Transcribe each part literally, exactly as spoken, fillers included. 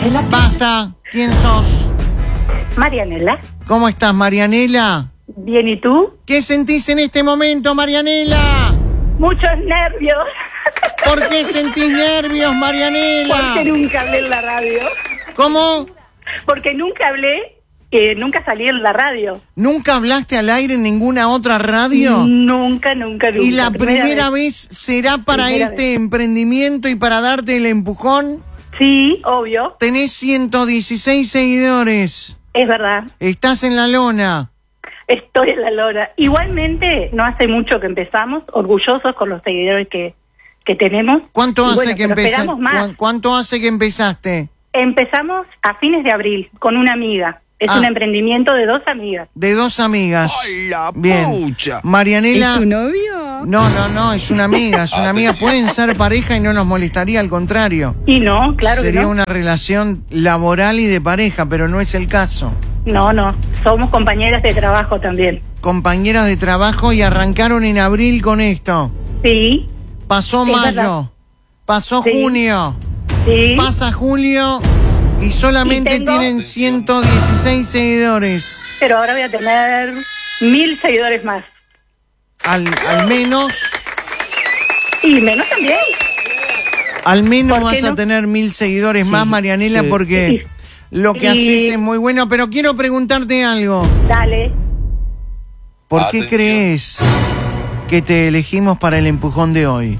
Basta. ¿Quién sos? Marianela. ¿Cómo estás, Marianela? Bien, ¿y tú? ¿Qué sentís en este momento, Marianela? Muchos nervios. ¿Por qué sentís nervios, Marianela? Porque nunca hablé en la radio. ¿Cómo? Porque nunca hablé, eh, nunca salí en la radio. ¿Nunca hablaste al aire en ninguna otra radio? Nunca, nunca, nunca. ¿Y la primera, primera vez. vez será para Primera este vez. emprendimiento y para darte el empujón? Sí, obvio. Tenés ciento dieciséis seguidores. Es verdad. Estás en la lona. Estoy en la lora. Igualmente, no hace mucho que empezamos, orgullosos con los seguidores que, que tenemos. ¿Cuánto Y hace bueno, que pero empezaste? esperamos más. ¿Cuánto hace que empezaste? Empezamos a fines de abril con una amiga. Es Ah. un emprendimiento de dos amigas. De dos amigas. ¡Ay, la Bien. pucha! Marianela. ¿Es tu novio? No, no, no, es una amiga, es una amiga. Pueden ser pareja y no nos molestaría, al contrario. Y no, claro Sería que no. una relación laboral y de pareja, pero no es el caso. No, no. Somos compañeras de trabajo también. Compañeras de trabajo y arrancaron en abril con esto. Sí, Pasó Es mayo, verdad. pasó Sí. junio, sí. pasa julio y solamente Y tengo- tienen ciento dieciséis seguidores. Pero ahora voy a tener mil seguidores más. Al, al menos, Y menos también. al menos ¿Por qué vas a no? tener mil seguidores Sí, más, Marianela, sí. porque Sí. lo que Y- haces es muy bueno. Pero quiero preguntarte algo. Dale. ¿Por qué Atención. crees que te elegimos para el empujón de hoy?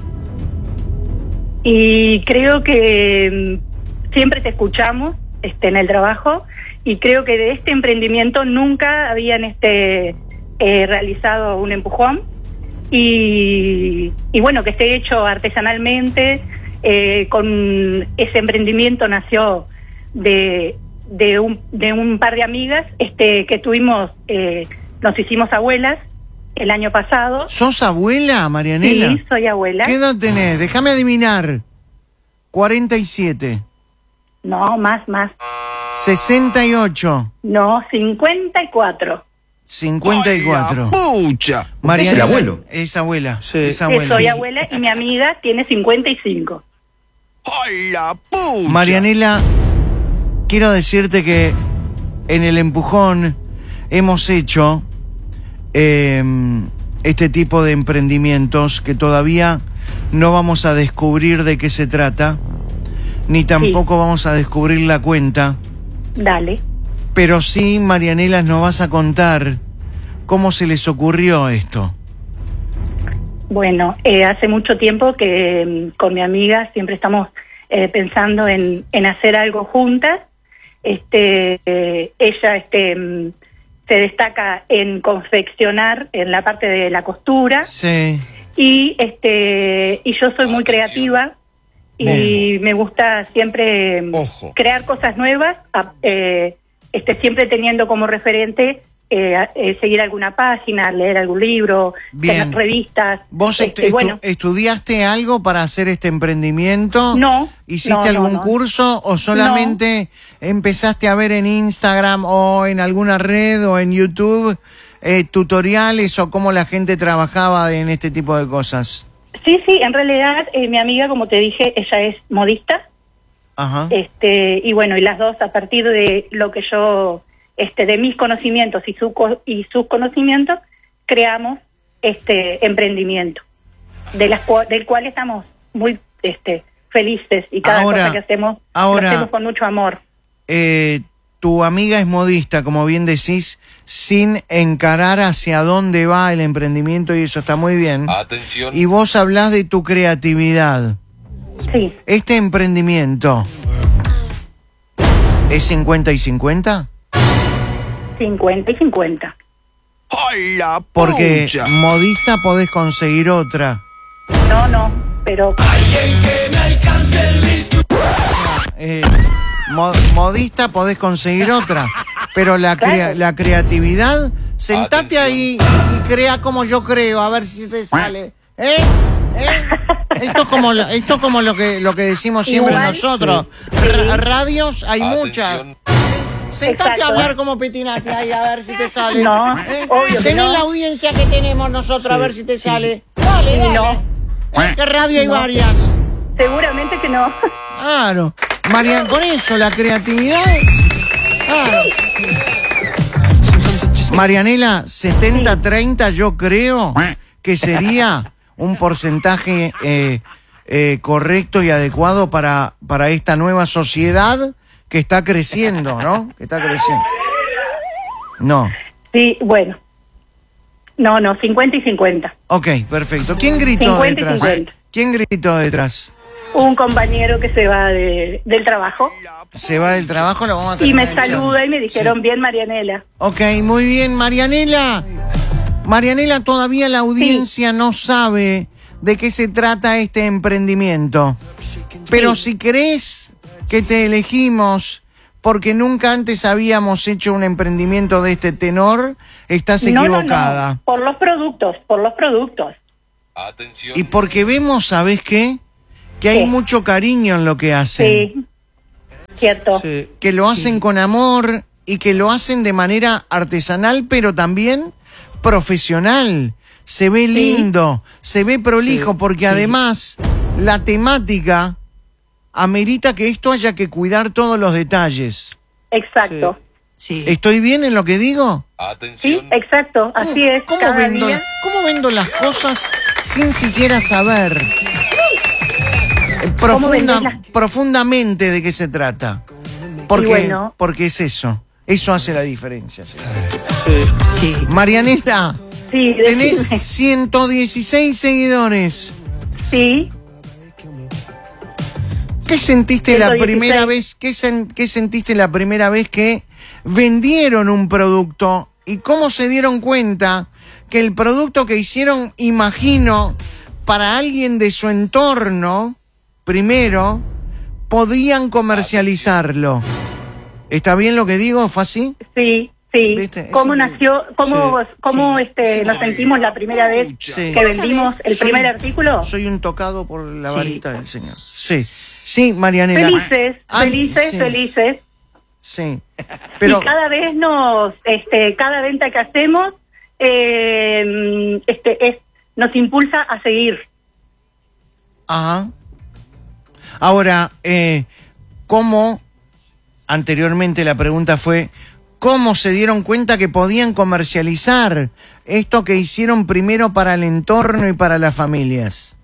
Y creo que mm, siempre te escuchamos este, en el trabajo y creo que de este emprendimiento nunca habían este eh, realizado un empujón y, y bueno, que esté hecho artesanalmente. Eh, con ese emprendimiento nació de, de, un, de un par de amigas este que tuvimos, eh, nos hicimos abuelas el año pasado. ¿Sos abuela, Marianela? Sí, soy abuela. ¿Qué edad tenés? Déjame adivinar. cuarenta y siete. No, más, más. sesenta y ocho. No, cincuenta y cuatro. cincuenta y cuatro. ¡Ay, la pucha! Marianela, ¿Es el abuelo? Es abuela. Sí. Es Que abuela. soy abuela y mi amiga tiene cincuenta y cinco. ¡Ay, la pucha! Marianela, quiero decirte que en el empujón hemos hecho eh, este tipo de emprendimientos que todavía no vamos a descubrir de qué se trata, ni tampoco vamos a descubrir la cuenta, Dale. pero sí, Marianela, nos vas a contar cómo se les ocurrió esto. Bueno, eh, hace mucho tiempo que mm, con mi amiga siempre estamos eh, pensando en, en hacer algo juntas. Este, eh, ella este, mm, se destaca en confeccionar en la parte de la costura Sí. y este y yo soy muy creativa y Bien. me gusta siempre mm, Ojo. crear cosas nuevas, a- eh, este, siempre teniendo como referente eh, a- eh, seguir alguna página, leer algún libro, Bien. tener revistas. ¿Vos este, estu- estu- bueno, estudiaste algo para hacer este emprendimiento? No, ¿Hiciste no, no, algún no. curso o solamente empezaste a ver en Instagram o en alguna red o en YouTube eh, tutoriales o cómo la gente trabajaba en este tipo de cosas? sí, sí, en realidad eh, mi amiga, como te dije, ella es modista. Ajá. Este, y bueno, y las dos a partir de lo que yo, este, de mis conocimientos y, su co- y sus conocimientos, creamos este emprendimiento, de las cua- del cual estamos muy este, felices y cada Ahora- cosa que hacemos, ahora- lo hacemos con mucho amor. Eh, tu amiga es modista, como bien decís, sin encarar hacia dónde va el emprendimiento y eso está muy bien. Atención. Y vos hablás de tu creatividad. Sí, ¿Este emprendimiento es cincuenta y cincuenta? cincuenta y cincuenta. ¡Ay, la pucha! Porque modista podés conseguir otra. No, no, pero Eh, mo- modista podés conseguir otra. Pero la, crea- Claro. la creatividad, sentate Atención. ahí y, y crea como yo creo, a ver si te sale. ¿Eh? ¿Eh? Esto es como, lo, esto es como lo, que, lo que decimos siempre Igual. nosotros. Sí. Ra- radios hay muchas. Atención. Sentate Exacto. a hablar como Petinati ahí a ver si te sale. No, ¿Eh? obvio que Tenés no. la audiencia que tenemos nosotros a ver si te sale. Dale, Sí, dale. no. ¿Eh? ¿Qué radio hay No. varias? seguramente que no. Claro. Marian, por eso la creatividad. Ah. Marianela, setenta treinta yo creo que sería un porcentaje eh, eh, correcto y adecuado para, para esta nueva sociedad que está creciendo, ¿no? Que está creciendo. No. Sí, bueno. No, no, cincuenta y cincuenta. Ok, perfecto. ¿Quién gritó cincuenta y detrás? cincuenta. ¿Quién gritó detrás? Un compañero que se va de, del trabajo Se va del trabajo, lo vamos a y me tener. saluda y me dijeron, Sí. bien, Marianela. Ok, muy bien, Marianela. Marianela, todavía la audiencia sí. no sabe de qué se trata este emprendimiento. Pero Sí. si crees que te elegimos porque nunca antes habíamos hecho un emprendimiento de este tenor, estás No, equivocada. no, no, por los productos, por los productos. Atención. Y porque vemos, ¿sabés qué? Que hay Sí. mucho cariño en lo que hacen. Sí, cierto. Sí. Que lo hacen Sí. con amor y que lo hacen de manera artesanal, pero también profesional. Se ve lindo, se ve prolijo, Sí, porque sí. además la temática amerita que esto haya que cuidar todos los detalles. Exacto. Sí. ¿Estoy bien en lo que digo? Sí, Atención. exacto, así es. ¿Cómo, Cada vendo, día. ¿Cómo vendo las cosas sin siquiera saber eh, profunda- vendés las- profundamente de qué se trata? Porque, Y bueno. porque es eso. Eso hace la diferencia. ¿Sí? Sí. Sí. Marianela, Sí, tenés decime. ciento dieciséis seguidores. Sí, ¿Qué sentiste la ciento dieciséis. primera vez? ¿Qué, sen- qué sentiste la primera vez que vendieron un producto? ¿Y cómo se dieron cuenta que el producto que hicieron, imagino, para alguien de su entorno, primero, podían comercializarlo? ¿Está bien lo que digo? ¿Fue así? sí, sí. ¿Viste? ¿Cómo Eso- nació, cómo, Sí, cómo sí, este, sí. nos sentimos la primera vez Sí. que vendimos el Soy- primer artículo? Soy un tocado por la Sí. varita del Señor. Sí, sí, Marianela. Felices, Ah, felices, sí. felices. Sí, pero... Y cada vez nos, este, cada venta que hacemos, eh, este, es, nos impulsa a seguir. Ajá. Ahora, eh, ¿cómo? Anteriormente la pregunta fue, ¿cómo se dieron cuenta que podían comercializar esto que hicieron primero para el entorno y para las familias?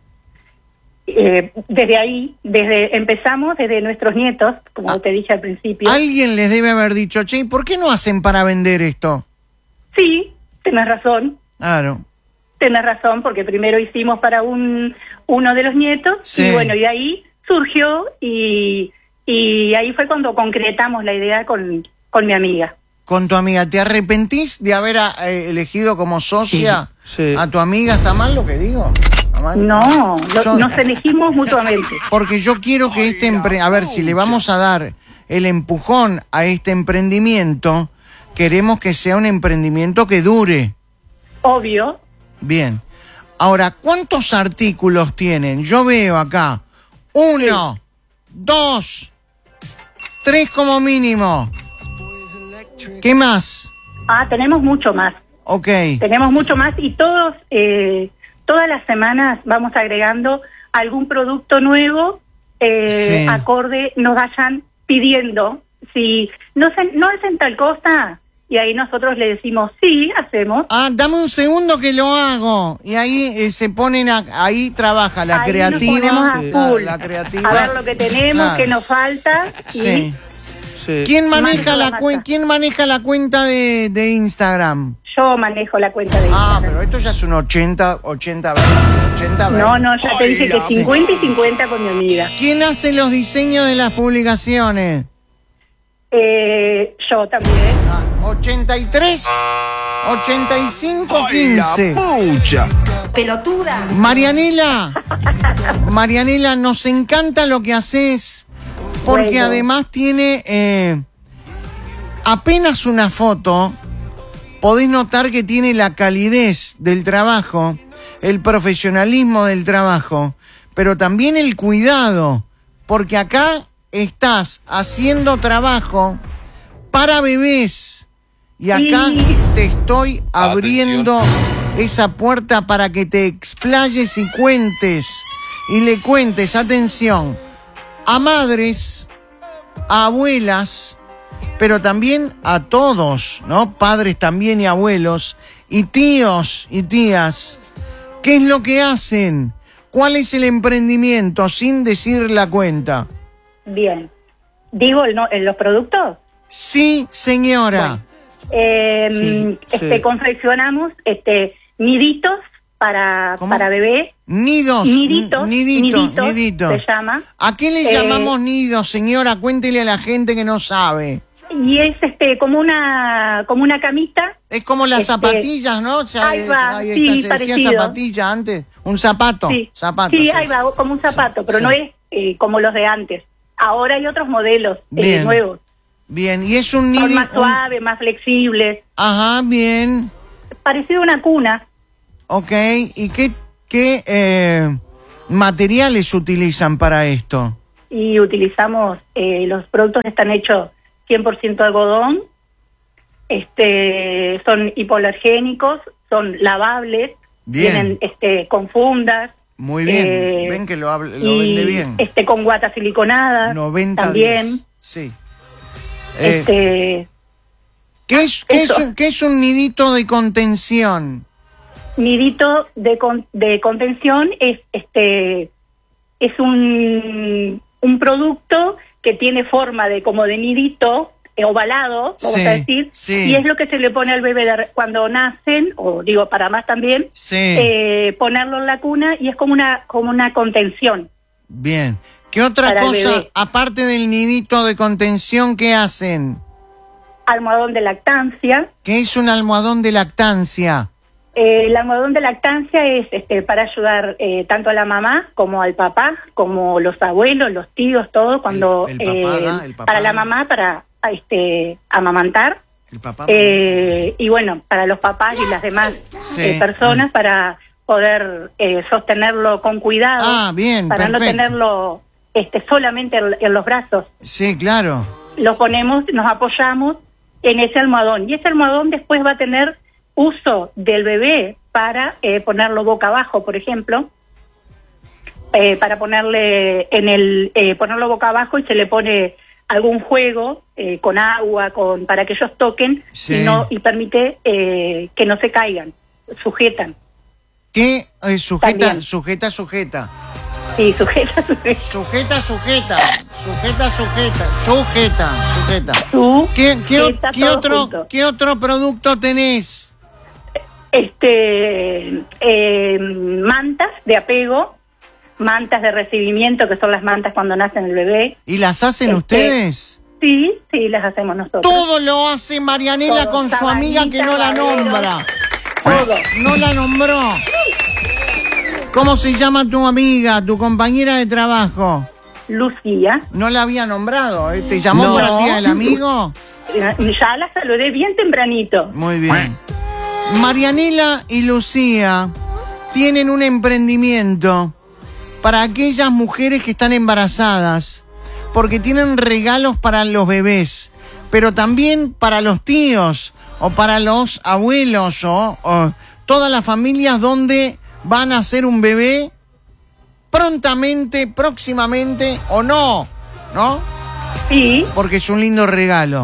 Eh, desde ahí, desde empezamos desde nuestros nietos, como Ah. te dije al principio. Alguien les debe haber dicho, che, ¿por qué no hacen para vender esto? Sí, tenés razón. Claro. Tenés razón, porque primero hicimos para un uno de los nietos Sí. y bueno, y de ahí surgió y, y ahí fue cuando concretamos la idea con, con mi amiga. Con tu amiga, ¿te arrepentís de haber eh, elegido como socia Sí, sí. a tu amiga? ¿Está mal lo que digo? ¿Está mal? No, lo- Yo- nos elegimos mutuamente. Porque yo quiero que este empre... A ver, si le vamos a dar el empujón a este emprendimiento, queremos que sea un emprendimiento que dure. Obvio. Bien. Ahora, ¿cuántos artículos tienen? Yo veo acá. Uno, dos, tres como mínimo. ¿Qué más? Ah, tenemos mucho más. Ok. Tenemos mucho más y todos, eh, todas las semanas vamos agregando algún producto nuevo, eh, Sí. acorde, nos vayan pidiendo. Si no, se, no hacen tal cosa, y ahí nosotros le decimos, sí, hacemos. Ah, dame un segundo que lo hago. Y ahí eh, se ponen, a- ahí trabaja la Ahí creativa. nos ponemos a la, full, la creativa. a ver lo que tenemos, Claro. qué nos falta. y- Sí. Sí. ¿Quién maneja Manda la la cuen- masa. ¿Quién maneja la cuenta de, de Instagram? Yo manejo la cuenta de Ah, Instagram. pero esto ya es un ochenta, ochenta, veinte, ochenta, veinte. No, no, ya te dije que Hola. cincuenta y cincuenta con mi amiga. ¿Quién hace los diseños de las publicaciones? Eh, yo también. Ah, ochenta y tres, ochenta y cinco, ¡Ay, la quince. pucha! Pelotuda. Marianela, Marianela, nos encanta lo que haces porque Bueno. además tiene eh, apenas una foto, podés notar que tiene la calidez del trabajo, el profesionalismo del trabajo, pero también el cuidado, porque acá estás haciendo trabajo para bebés y acá Sí. te estoy abriendo esa puerta para que te explayes y cuentes y le cuentes, atención, a madres a abuelas, pero también a todos, ¿no? Padres también y abuelos, y tíos y tías. ¿Qué es lo que hacen? ¿Cuál es el emprendimiento? Sin decir la cuenta. Bien. ¿Digo el no, en los productos? Sí, señora. Bueno, eh, Sí, este, sí. confeccionamos este, niditos para, ¿Cómo? para bebé. Nidos. Niditos, Nidito, niditos, nidito. se llama. ¿A qué le Eh, llamamos nidos, señora? Cuéntele a la gente que no sabe. Y es este como una como una camita. Es como las Este, zapatillas, ¿no? O sea, ahí es- va, ahí sí, está, se decía parecido. zapatilla antes. Un zapato. Sí, zapato, sí, ahí va, como un zapato, pero Sí. no es eh, como los de antes. Ahora hay otros modelos eh, Bien. nuevos. Bien, y es un nido. Son más suaves, más flexibles. Ajá, bien. Parecido a una cuna. Ok, ¿y qué, qué eh, materiales utilizan para esto? Y utilizamos, eh, los productos están hechos cien por ciento de algodón. Este, son hipoalergénicos, son lavables. Bien. Vienen este, con fundas. Muy bien, eh, ven que lo, hable- lo y, vende bien. Este, con guatas siliconadas. noventa también. días. Sí. Eh, Este, ¿qué, es, qué, es eso. un, qué es un nidito de contención? nidito de, con- de contención es este es un, un producto que tiene forma de como de nidito eh, ovalado, vamos Sí, a decir, sí. y es lo que se le pone al bebé de- cuando nacen, o digo para más también, Sí. eh, ponerlo en la cuna, y es como una como una contención. Bien. ¿Qué otra Para el cosa, bebé. aparte del nidito de contención, qué hacen? Almohadón de lactancia. ¿Qué es un almohadón de lactancia? Eh, el almohadón de lactancia es este, para ayudar eh, tanto a la mamá como al papá, como los abuelos, los tíos, todo, cuando El- el papá eh, da, el papá para la da. mamá, para a, este, amamantar, El papá. eh, y bueno, para los papás y las demás Sí. eh, personas, para poder eh, sostenerlo con cuidado, Ah, bien, para no perfecto. tenerlo este, solamente en, en los brazos. Sí, claro. Lo ponemos, nos apoyamos en ese almohadón, y ese almohadón después va a tener uso del bebé para eh, ponerlo boca abajo, por ejemplo, eh, para ponerle en el eh, ponerlo boca abajo, y se le pone algún juego eh, con agua, con para que ellos toquen, Sí. y no y permite eh, que no se caigan, sujetan, ¿Qué? Eh, sujeta, También. sujeta, sujeta. sí, sujeta, sujeta. Sujeta, sujeta. Sujeta, sujeta. Sujeta, sujeta. Su- ¿Qué, qué, o- está qué todo otro, junto. ¿Qué otro producto tenés? Este eh, mantas de apego, mantas de recibimiento, que son las mantas cuando nacen el bebé. ¿Y las hacen Este, ustedes? Sí, sí, las hacemos nosotros. Todo lo hace Marianela Todo, con su amiga que no la sabanitas, nombra. Todo. No la nombró. ¿Cómo se llama tu amiga, tu compañera de trabajo? Lucía. No la había nombrado. ¿eh? ¿Te llamó No. para el Día del Amigo? Eh, Ya la saludé bien tempranito. Muy bien. Marianela y Lucía tienen un emprendimiento para aquellas mujeres que están embarazadas, porque tienen regalos para los bebés, pero también para los tíos o para los abuelos o, o todas las familias donde van a hacer un bebé prontamente, próximamente o no, ¿no? Sí, Porque es un lindo regalo.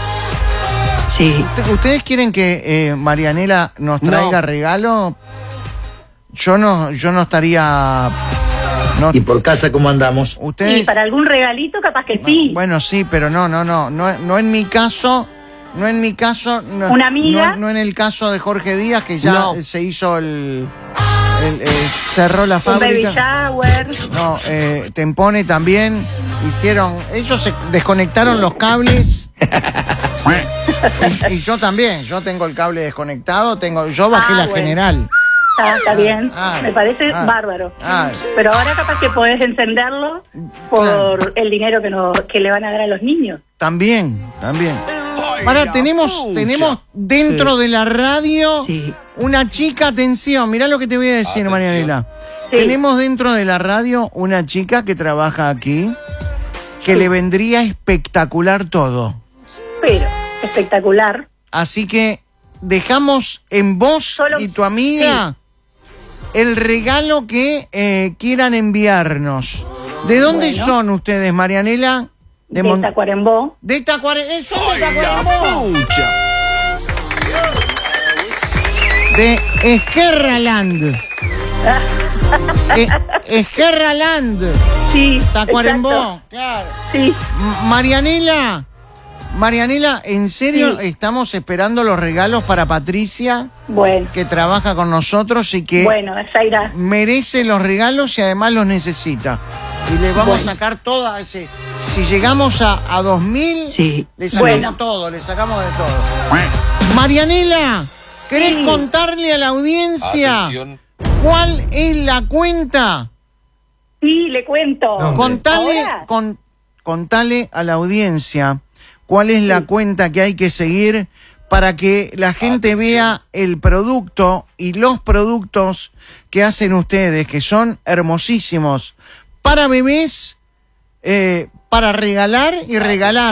Sí. ¿Usted- ¿Ustedes quieren que eh, Marianela nos traiga No. regalo? Yo no, yo no estaría. No, ¿Y por casa cómo andamos? ustedes. sí, para algún regalito capaz que sí. Bueno, sí, pero no, no, no, no, no en mi caso, no en mi caso, no, ¿Una amiga? no, no en el caso de Jorge Díaz, que ya No. eh, se hizo el, el- eh, cerró la Un baby fábrica. shower. No, eh, Tempone también hicieron, ellos se desconectaron los cables. y, y yo también, yo tengo el cable desconectado, tengo, yo bajé Ah, la bueno. general. Ah, está bien. ah, Me parece ah, bárbaro. ah. Pero ahora capaz que podés encenderlo por Claro. el dinero que, no, que le van a dar a los niños. También, también. Ay, Ahora la tenemos, pucha. tenemos dentro de la radio Sí. una chica, atención, mirá lo que te voy a decir, Atención. Marianela. Sí. Tenemos dentro de la radio una chica que trabaja aquí, que le vendría espectacular todo. Pero espectacular. Así que dejamos en vos Solo- y tu amiga el regalo que eh, quieran enviarnos. ¿De dónde Bueno. son ustedes, Marianela? de, Mon- Tacuarembó. De Tacuarembó. Eso es de ¡Ay, la Tacuarembó. pucha! De Esquerraland. Eh, Esquerraland. Sí, Tacuarembó. exacto. Claro. Sí, M- Marianela. Marianela, ¿en serio Sí. estamos esperando los regalos para Patricia, bueno, que trabaja con nosotros y que bueno, Zaira. merece los regalos y además los necesita? Y le vamos Bueno. a sacar toda ese... Si llegamos a, a dos mil, Sí. le sacamos Bueno. todo, le sacamos de todo. Marianela, ¿querés Sí. contarle a la audiencia Atención. cuál es la cuenta? Sí, le cuento. Contale, ¿Ahora? con, contale a la audiencia cuál es la cuenta que hay que seguir para que la gente vea el producto y los productos que hacen ustedes, que son hermosísimos, para bebés, eh, para regalar y regalar.